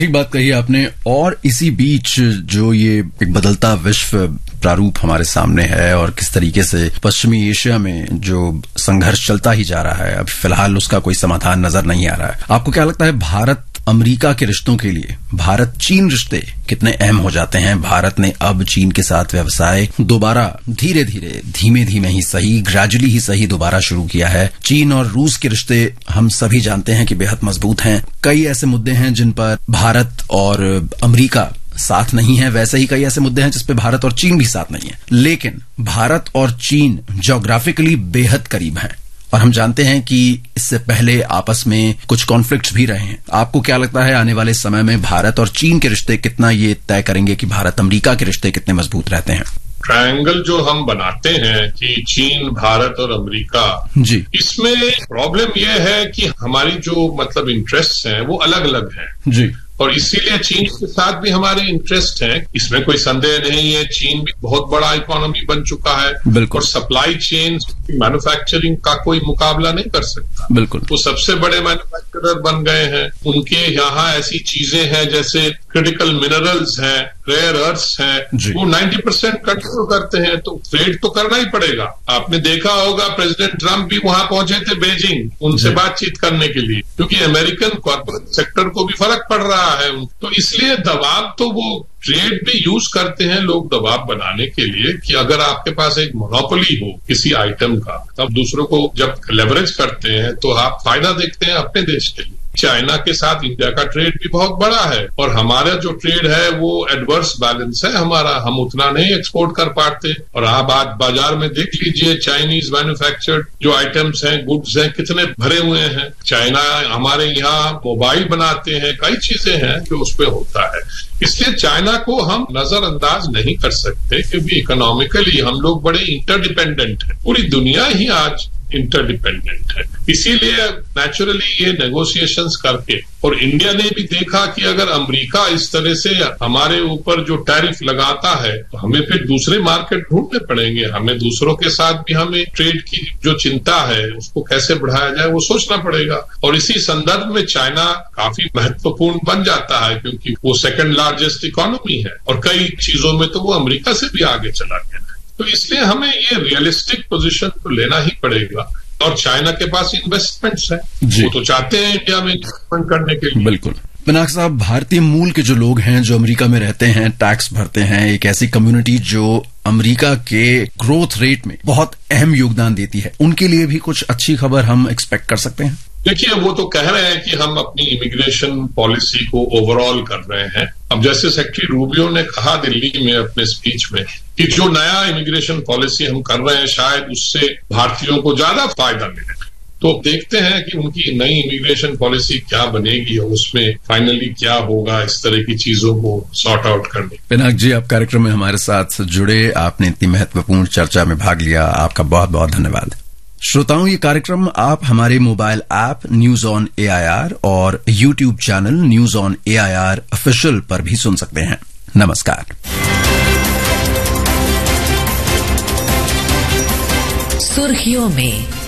ठीक बात कही आपने। और इसी बीच जो ये एक बदलता विश्व प्रारूप हमारे सामने है और किस तरीके से पश्चिमी एशिया में जो संघर्ष चलता ही जा रहा है, अब फिलहाल उसका कोई समाधान नजर नहीं आ रहा है। आपको क्या लगता है भारत अमेरिका के रिश्तों के लिए भारत चीन रिश्ते कितने अहम हो जाते हैं? भारत ने अब चीन के साथ व्यवसाय दोबारा धीरे धीमे ही सही, ग्रेजुअली ही सही दोबारा शुरू किया है। चीन और रूस के रिश्ते हम सभी जानते हैं कि बेहद मजबूत हैं। कई ऐसे मुद्दे हैं जिन पर भारत और अमेरिका साथ नहीं है, वैसे ही कई ऐसे मुद्दे हैं जिस पे भारत और चीन भी साथ नहीं है। लेकिन भारत और चीन ज्योग्राफिकली बेहद करीब हैं और हम जानते हैं कि इससे पहले आपस में कुछ कॉन्फ्लिक्ट्स भी रहे हैं। आपको क्या लगता है आने वाले समय में भारत और चीन के रिश्ते कितना ये तय करेंगे कि भारत अमेरिका के रिश्ते कितने मजबूत रहते हैं? ट्रायंगल जो हम बनाते हैं कि चीन, भारत और अमेरिका जी, इसमें प्रॉब्लम यह है कि हमारी जो मतलब इंटरेस्ट हैं वो अलग अलग हैं जी, और इसीलिए चीन के साथ भी हमारे इंटरेस्ट हैं, इसमें कोई संदेह नहीं है। चीन भी बहुत बड़ा इकोनॉमी बन चुका है और सप्लाई चेन मैन्युफैक्चरिंग का कोई मुकाबला नहीं कर सकता। बिल्कुल, वो सबसे बड़े मैन्युफैक्चरर बन गए हैं। उनके यहाँ ऐसी चीजें हैं जैसे क्रिटिकल मिनरल्स हैं, रेयर अर्थ्स हैं, वो 90% कंट्रोल करते हैं, तो ट्रेड तो करना ही पड़ेगा। आपने देखा होगा प्रेसिडेंट ट्रंप भी वहां पहुंचे थे बीजिंग उनसे बातचीत करने के लिए, क्योंकि अमेरिकन कॉर्पोरेट सेक्टर को भी फर्क पड़ रहा है। तो इसलिए दबाव तो वो ट्रेड भी यूज करते हैं लोग दबाव बनाने के लिए कि अगर आपके पास एक मोनोपोली हो किसी आइटम का, तब दूसरों को जब लेवरेज करते हैं तो आप फायदा देखते हैं अपने देश के लिए। चाइना के साथ इंडिया का ट्रेड भी बहुत बड़ा है और हमारा जो ट्रेड है वो एडवर्स बैलेंस है हमारा, हम उतना नहीं एक्सपोर्ट कर पाते। और आप आज बाजार में देख लीजिए चाइनीज मैन्युफैक्चर्ड जो आइटम्स हैं, गुड्स हैं, कितने भरे हुए हैं। चाइना हमारे यहाँ मोबाइल बनाते हैं, कई चीजें हैं जो उस पर होता है। इसलिए चाइना को हम नजरअंदाज नहीं कर सकते क्योंकि इकोनॉमिकली हम लोग बड़े इंटरडिपेंडेंट हैं। पूरी दुनिया ही आज इंटरडिपेंडेंट है, इसीलिए नेचुरली ये नेगोशिएशंस करके, और इंडिया ने भी देखा कि अगर अमेरिका इस तरह से हमारे ऊपर जो टैरिफ लगाता है तो हमें फिर दूसरे मार्केट ढूंढने पड़ेंगे। हमें दूसरों के साथ भी हमें ट्रेड की जो चिंता है उसको कैसे बढ़ाया जाए वो सोचना पड़ेगा। और इसी संदर्भ में चाइना काफी महत्वपूर्ण बन जाता है क्योंकि वो सेकंड लार्जेस्ट इकोनॉमी है और कई चीजों में तो वो अमेरिका से भी आगे चला गया है। तो इसलिए हमें ये रियलिस्टिक पोजीशन तो लेना ही पड़ेगा। और चाइना के पास इन्वेस्टमेंट्स हैं, वो तो चाहते हैं इंडिया में इन्वेस्टमेंट करने के लिए। बिल्कुल। पिनाक साहब, भारतीय मूल के जो लोग हैं जो अमेरिका में रहते हैं, टैक्स भरते हैं, एक ऐसी कम्युनिटी जो अमेरिका के ग्रोथ रेट में बहुत अहम योगदान देती है, उनके लिए भी कुछ अच्छी खबर हम एक्सपेक्ट कर सकते हैं? देखिए, वो तो कह रहे हैं कि हम अपनी इमिग्रेशन पॉलिसी को ओवरऑल कर रहे हैं। अब जैसे सेक्रेटरी रूबियो ने कहा दिल्ली में अपने स्पीच में कि जो नया इमिग्रेशन पॉलिसी हम कर रहे हैं शायद उससे भारतीयों को ज्यादा फायदा मिले। तो देखते हैं कि उनकी नई इमिग्रेशन पॉलिसी क्या बनेगी और उसमें फाइनली क्या होगा इस तरह की चीजों को सॉर्ट आउट करने। पिनाक जी, आप कार्यक्रम में हमारे साथ जुड़े, आपने इतनी महत्वपूर्ण चर्चा में भाग लिया, आपका बहुत बहुत धन्यवाद। श्रोताओं, ये कार्यक्रम आप हमारे mobile app news on AIR और YouTube channel news on AIR official पर भी सुन सकते हैं। नमस्कार। सुर्खियों में